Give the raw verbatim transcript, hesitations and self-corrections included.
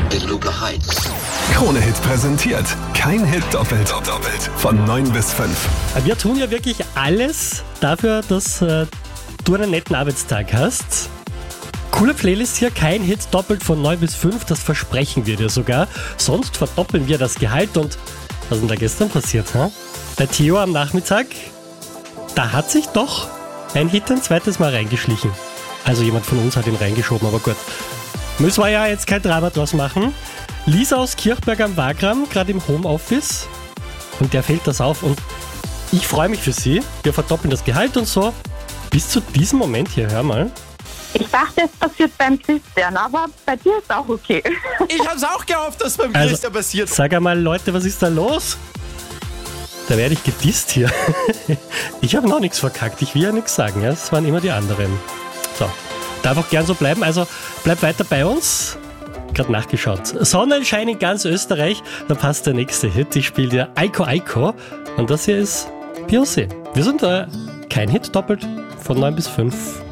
Beluga Heights. Krone-Hit präsentiert. Kein Hit doppelt. doppelt. Von neun bis fünf. Wir tun ja wirklich alles dafür, dass äh, du einen netten Arbeitstag hast. Coole Playlist hier, kein Hit doppelt von neun bis fünf, das versprechen wir dir sogar. Sonst verdoppeln wir das Gehalt. Und was ist denn da gestern passiert? Huh? Bei Theo am Nachmittag, da hat sich doch ein Hit ein zweites Mal reingeschlichen. Also jemand von uns hat ihn reingeschoben, aber gut. Müssen wir ja jetzt kein Drama draus machen. Lisa aus Kirchberg am Wagram, gerade im Homeoffice. Und der fällt das auf. Und ich freue mich für sie. Wir verdoppeln das Gehalt und so. Bis zu diesem Moment hier, hör mal. Ich dachte, es passiert beim Christian, aber bei dir ist auch okay. Ich hab's auch gehofft, dass beim Also, Christian passiert. Sag einmal, Leute, was ist da los? Da werde ich gedisst hier. Ich habe noch nichts verkackt. Ich will ja nichts sagen. Ja? Das waren immer die anderen. So, darf auch gern so bleiben. Also bleib weiter bei uns. Gerade nachgeschaut. Sonnenschein in ganz Österreich. Da passt der nächste Hit. Ich spiele dir Aiko Aiko. Und das hier ist Beyoncé. Wir sind da kein Hit doppelt von neun bis fünf.